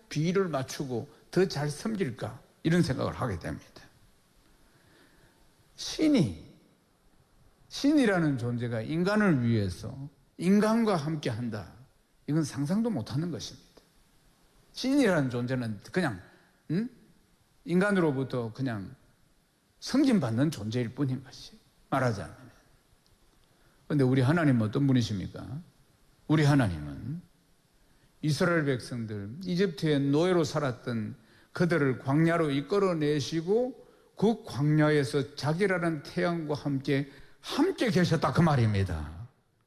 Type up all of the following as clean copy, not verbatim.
비율을 맞추고 더 잘 섬길까 이런 생각을 하게 됩니다. 신이라는 존재가 인간을 위해서 인간과 함께 한다, 이건 상상도 못하는 것입니다. 신이라는 존재는 그냥 인간으로부터 그냥 섬김받는 존재일 뿐인 것이 말하자면. 그런데 우리 하나님은 어떤 분이십니까? 우리 하나님은 이스라엘 백성들, 이집트의 노예로 살았던 그들을 광야로 이끌어내시고 그 광야에서 자기라는 태양과 함께 계셨다, 그 말입니다.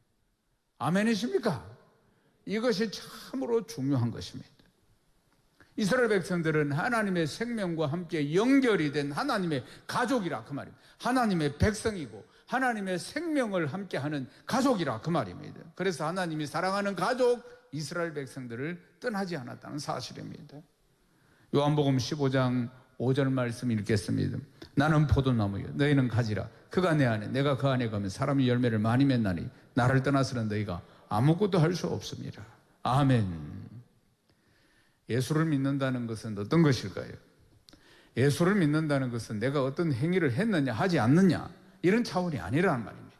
아멘이십니까? 이것이 참으로 중요한 것입니다. 이스라엘 백성들은 하나님의 생명과 함께 연결이 된 하나님의 가족이라, 그 말입니다. 하나님의 백성이고 하나님의 생명을 함께하는 가족이라, 그 말입니다. 그래서 하나님이 사랑하는 가족 이스라엘 백성들을 떠나지 않았다는 사실입니다. 요한복음 15장 5절 말씀 읽겠습니다. 나는 포도나무요 너희는 가지라. 그가 내 안에 내가 그 안에 가면 사람이 열매를 많이 맺나니 나를 떠나서는 너희가 아무것도 할 수 없습니다. 아멘. 예수를 믿는다는 것은 어떤 것일까요? 예수를 믿는다는 것은 내가 어떤 행위를 했느냐 하지 않느냐 이런 차원이 아니라는 말입니다.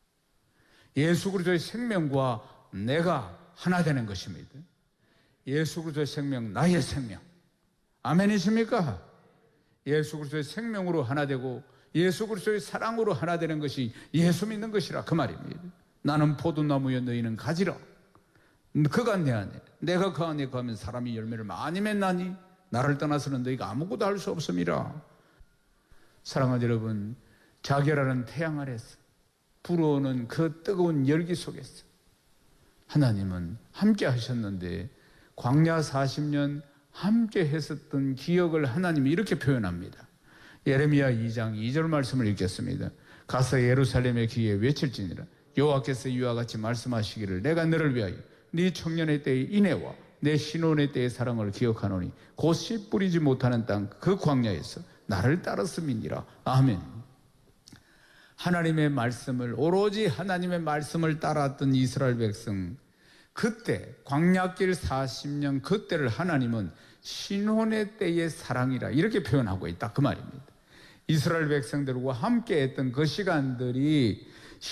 예수 그리스도의 생명과 내가 하나 되는 것입니다. 예수 그리스도의 생명, 나의 생명. 아멘이십니까? 예수 그리스도의 생명으로 하나 되고 예수 그리스도의 사랑으로 하나 되는 것이 예수 믿는 것이라, 그 말입니다. 나는 포도나무여 너희는 가지라. 그가 내 안에 내가 그 안에 가면 사람이 열매를 많이 맺나니 나를 떠나서는 너희가 아무것도 할 수 없음이라. 사랑하는 여러분, 자결하는 태양 아래서 불어오는 그 뜨거운 열기 속에서 하나님은 함께 하셨는데 광야 40년 함께 했었던 기억을 하나님이 이렇게 표현합니다. 예레미야 2장 2절 말씀을 읽겠습니다. 가서 예루살렘의 귀에 외칠지니라. 여호와께서 이와 같이 말씀하시기를 내가 너를 위하여 네 청년의 때의 인애와 내 신혼의 때의 사랑을 기억하노니 곧 씨 뿌리지 못하는 땅 그 광야에서 나를 따랐음이니라. 아멘. 하나님의 말씀을, 오로지 하나님의 말씀을 따랐던 이스라엘 백성, 그때 광야길 40년 그때를 하나님은 신혼의 때의 사랑이라 이렇게 표현하고 있다, 그 말입니다. 이스라엘 백성들과 함께 했던 그 시간들이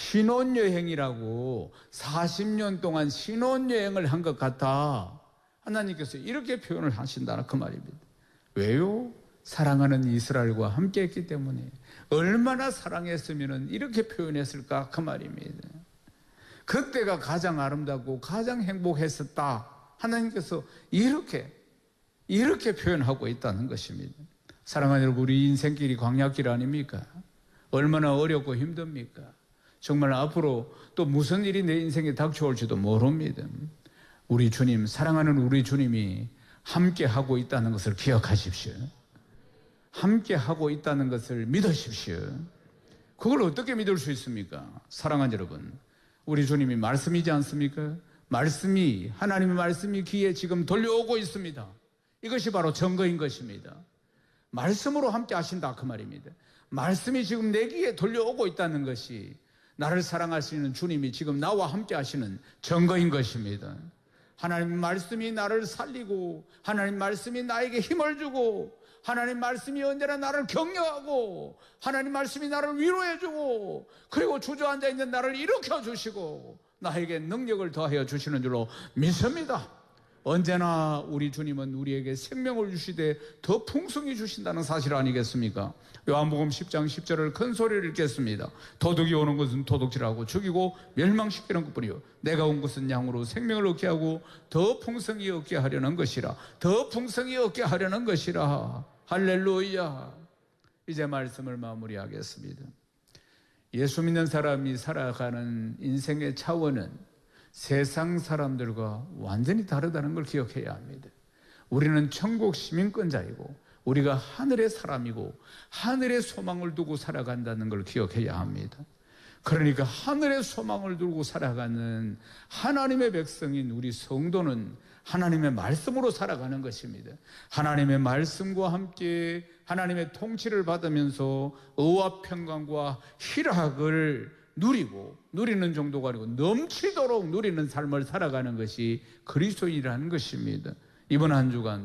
신혼여행이라고 40년 동안 신혼여행을 한 것 같아 하나님께서 이렇게 표현을 하신다는 그 말입니다. 왜요? 사랑하는 이스라엘과 함께 했기 때문에. 얼마나 사랑했으면 이렇게 표현했을까, 그 말입니다. 그때가 가장 아름답고 가장 행복했었다, 하나님께서 이렇게 표현하고 있다는 것입니다. 사랑하는 여러분, 우리 인생길이 광야길 아닙니까? 얼마나 어렵고 힘듭니까? 정말 앞으로 또 무슨 일이 내 인생에 닥쳐올지도 모릅니다. 우리 주님, 사랑하는 우리 주님이 함께 하고 있다는 것을 기억하십시오. 함께 하고 있다는 것을 믿으십시오. 그걸 어떻게 믿을 수 있습니까? 사랑하는 여러분, 우리 주님이 말씀이지 않습니까? 말씀이, 하나님의 말씀이 귀에 지금 들려오고 있습니다. 이것이 바로 증거인 것입니다. 말씀으로 함께 하신다, 그 말입니다. 말씀이 지금 내 귀에 들려오고 있다는 것이 나를 사랑하시는 주님이 지금 나와 함께 하시는 증거인 것입니다. 하나님 말씀이 나를 살리고, 하나님 말씀이 나에게 힘을 주고, 하나님 말씀이 언제나 나를 격려하고, 하나님 말씀이 나를 위로해주고, 그리고 주저앉아 있는 나를 일으켜주시고 나에게 능력을 더하여 주시는 줄로 믿습니다. 언제나 우리 주님은 우리에게 생명을 주시되 더 풍성히 주신다는 사실 아니겠습니까? 요한복음 10장 10절을 큰 소리를 읽겠습니다. 도둑이 오는 것은 도둑질하고 죽이고 멸망시키는 것뿐이요 내가 온 것은 양으로 생명을 얻게 하고 더 풍성히 얻게 하려는 것이라. 더 풍성히 얻게 하려는 것이라. 할렐루야. 이제 말씀을 마무리하겠습니다. 예수 믿는 사람이 살아가는 인생의 차원은 세상 사람들과 완전히 다르다는 걸 기억해야 합니다. 우리는 천국 시민권자이고 우리가 하늘의 사람이고 하늘의 소망을 두고 살아간다는 걸 기억해야 합니다. 그러니까 하늘의 소망을 두고 살아가는 하나님의 백성인 우리 성도는 하나님의 말씀으로 살아가는 것입니다. 하나님의 말씀과 함께 하나님의 통치를 받으면서 의와 평강과 희락을 누리는 정도가 아니고 넘치도록 누리는 삶을 살아가는 것이 그리스도인이라는 것입니다. 이번 한 주간